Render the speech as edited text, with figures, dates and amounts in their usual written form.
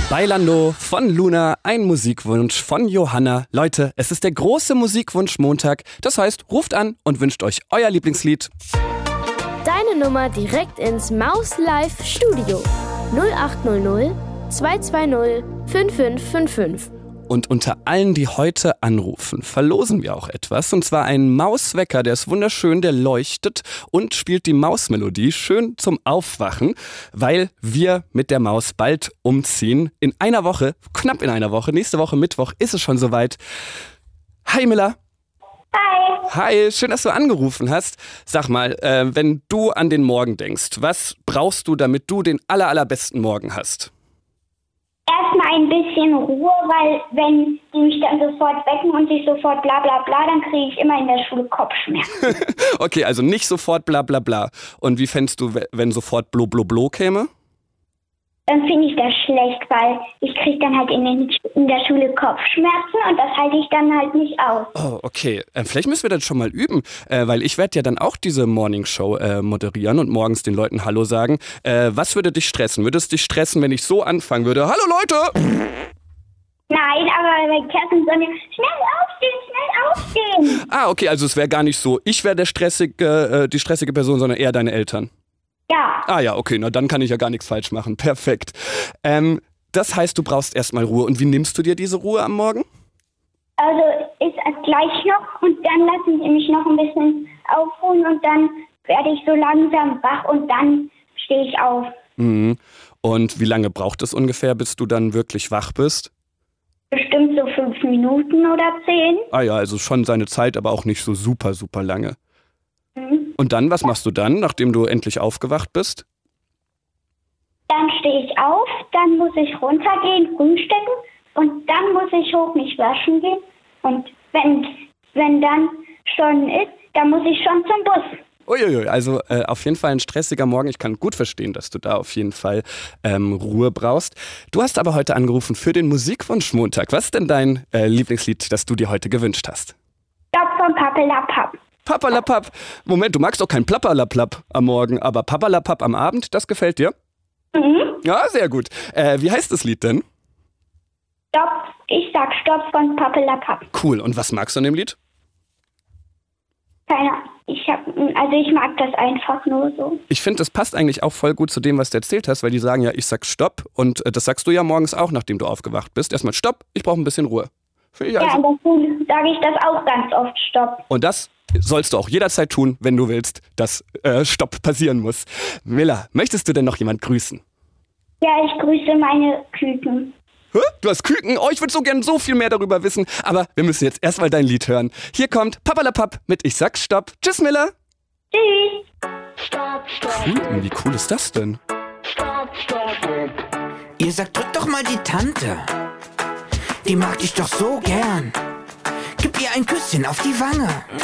Bailando von Luna, ein Musikwunsch von Johanna. Leute, es ist der große Musikwunsch-Montag. Das heißt, ruft an und wünscht euch euer Lieblingslied. Deine Nummer direkt ins Maus-Live-Studio. 0800 220 5555. Und unter allen, die heute anrufen, verlosen wir auch etwas. Und zwar einen Mauswecker, der ist wunderschön, der leuchtet und spielt die Mausmelodie schön zum Aufwachen, weil wir mit der Maus bald umziehen. In einer Woche, knapp in einer Woche, nächste Woche Mittwoch ist es schon soweit. Hi Miller. Hi. Hi, schön, dass du angerufen hast. Sag mal, wenn du an den Morgen denkst, was brauchst du, damit du den allerbesten Morgen hast? Erstmal ein bisschen Ruhe, weil wenn die mich dann sofort wecken und ich sofort bla bla bla, dann kriege ich immer in der Schule Kopfschmerzen. Okay, also nicht sofort bla bla bla. Und wie fändest du, wenn sofort blo blo blo käme? Dann finde ich das schlecht, weil ich kriege dann halt in der Schule Kopfschmerzen und das halte ich dann halt nicht aus. Oh, okay. Vielleicht müssen wir das schon mal üben, weil ich werde ja dann auch diese Morningshow moderieren und morgens den Leuten Hallo sagen. Was würde dich stressen? Würde es dich stressen, wenn ich so anfangen würde? Hallo Leute! Nein, aber bei Kerstin Sonja, schnell aufstehen! Ah, okay, also es wäre gar nicht so, ich wäre die stressige Person, sondern eher deine Eltern. Ja. Ah ja, okay, na dann kann ich ja gar nichts falsch machen. Perfekt. Das heißt, du brauchst erstmal Ruhe. Und wie nimmst du dir diese Ruhe am Morgen? Also ist gleich noch und dann lassen sie mich noch ein bisschen aufruhen und dann werde ich so langsam wach und dann stehe ich auf. Mhm. Und wie lange braucht es ungefähr, bis du dann wirklich wach bist? Bestimmt so 5 Minuten oder 10. Ah ja, also schon seine Zeit, aber auch nicht so super lange. Und dann, was machst du dann, nachdem du endlich aufgewacht bist? Dann stehe ich auf, dann muss ich runtergehen, frühstücken und dann muss ich hoch mich waschen gehen. Und wenn dann schon ist, dann muss ich schon zum Bus. Uiuiui, also auf jeden Fall ein stressiger Morgen. Ich kann gut verstehen, dass du da auf jeden Fall Ruhe brauchst. Du hast aber heute angerufen für den Musikwunsch Montag. Was ist denn dein Lieblingslied, das du dir heute gewünscht hast? Stopp von Papperlapapp. Papperlapapp. Moment, du magst doch kein Plapperlaplapp am Morgen, aber Papperlapapp am Abend, das gefällt dir? Mhm. Ja, sehr gut. Wie heißt das Lied denn? Stopp, ich sag Stopp von Papperlapapp. Cool, und was magst du an dem Lied? Keine Ahnung. Ich mag das einfach nur so. Ich finde, das passt eigentlich auch voll gut zu dem, was du erzählt hast, weil die sagen ja, ich sag Stopp und das sagst du ja morgens auch, nachdem du aufgewacht bist. Erstmal Stopp, ich brauche ein bisschen Ruhe. Ja, in der Schule sage ich das auch ganz oft Stopp. Und das sollst du auch jederzeit tun, wenn du willst, dass Stopp passieren muss. Miller, möchtest du denn noch jemand grüßen? Ja, ich grüße meine Küken. Hä? Du hast Küken? Oh, ich würde so gern so viel mehr darüber wissen. Aber wir müssen jetzt erstmal dein Lied hören. Hier kommt Papperlapapp mit Ich sag Stopp. Tschüss, Miller. Tschüss. Küken, wie cool ist das denn? Ihr sagt, drück doch mal die Tante. Die mag dich doch so gern. Gib ihr ein Küsschen auf die Wange.